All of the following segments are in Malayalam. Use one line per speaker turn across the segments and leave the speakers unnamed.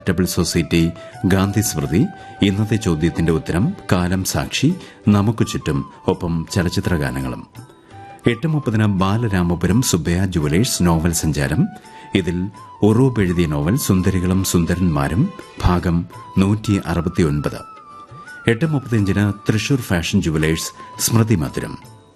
ചാരിറ്റബിൾ സൊസൈറ്റി ഗാന്ധി സ്മൃതി, ഇന്നത്തെ ചോദ്യത്തിന്റെ ഉത്തരം, കാലം സാക്ഷി, നമുക്ക് ചുറ്റും, ഒപ്പം ചലച്ചിത്ര ഗാനങ്ങളും. 8:30 ബാലരാമപുരം സുബ്ബയ്യ ജുവലേഴ്സ് നോവൽ സഞ്ചാരം. ഇതിൽ ഉറൂബ് എഴുതിയ നോവൽ സുന്ദരികളും സുന്ദരന്മാരും ഭാഗം 169. 8:35 തൃശൂർ ഫാഷൻ ജുവലേഴ്സ് സ്മൃതി മധുരം.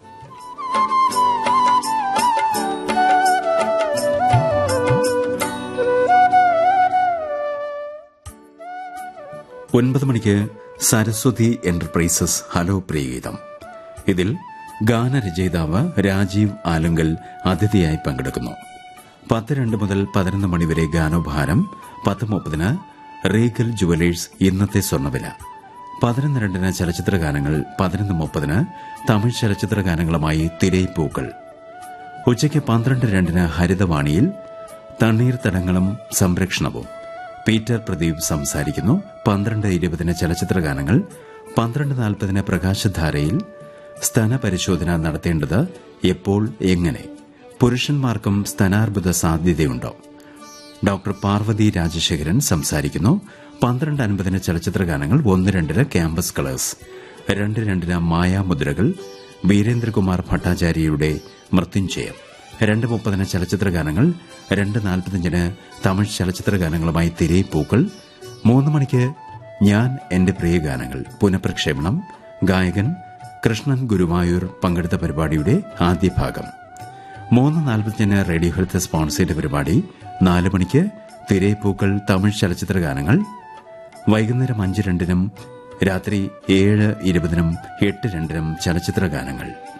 9 മണിക്ക് സരസ്വതി എന്റർപ്രൈസസ് ഹലോ പ്രിയഗീതം. ഇതിൽ ഗാനരചയിതാവ് രാജീവ് ആലുങ്കൽ അതിഥിയായി പങ്കെടുക്കുന്നു. 10:02 മുതൽ 11 മണിവരെ ഗാനോപഹാരം. 10:30 റീഗൽ ജുവലേഴ്സ് ഇന്നത്തെ സ്വർണ്ണവില. 11:02 ചലച്ചിത്ര ഗാനങ്ങൾ. 11:30 തമിഴ് ചലച്ചിത്ര ഗാനങ്ങളുമായി തിരൈപ്പൂക്കൾ. ഉച്ചയ്ക്ക് 12:02 ഹരിതവാണിയിൽ തണ്ണീർത്തടങ്ങളും സംരക്ഷണവും. പീറ്റർ പ്രദീപ് സംസാരിക്കുന്നു. 12:20 ചലച്ചിത്ര ഗാനങ്ങൾ. 12:40 പ്രകാശധാരയിൽ സ്തനപരിശോധന നടത്തേണ്ടത് എപ്പോൾ, എങ്ങനെ, പുരുഷന്മാർക്കും സ്തനാർബുദ സാധ്യതയുണ്ടോ? ഡോക്ടർ പാർവതി രാജശേഖരൻ സംസാരിക്കുന്നു. 12:50 ചലച്ചിത്ര ഗാനങ്ങൾ. 1:02 ക്യാമ്പസ് കളേഴ്സ്. 2:02 മായാമുദ്രകൾ, വീരേന്ദ്രകുമാർ ഭട്ടാചാര്യയുടെ മൃത്യുഞ്ജയം. 2:30 ചലച്ചിത്ര ഗാനങ്ങൾ. 2:45 തമിഴ് ചലച്ചിത്ര ഗാനങ്ങളുമായി തിരൈപ്പൂക്കൾ. 3 മണിക്ക് ഞാൻ എന്റെ പ്രിയ ഗാനങ്ങൾ പുനഃപ്രക്ഷേപണം. ഗായകൻ കൃഷ്ണൻ ഗുരുവായൂർ പങ്കെടുത്ത പരിപാടിയുടെ ആദ്യ ഭാഗം. 3:45 റേഡിയോ ഹെൽത്ത് സ്പോൺസേഡ് പരിപാടി. 4 മണിക്ക് തിരൈപ്പൂക്കൾ തമിഴ് ചലച്ചിത്ര ഗാനങ്ങൾ. വൈകുന്നേരം 5:02 രാത്രി 7:20 8:02 ചലച്ചിത്ര ഗാനങ്ങൾ.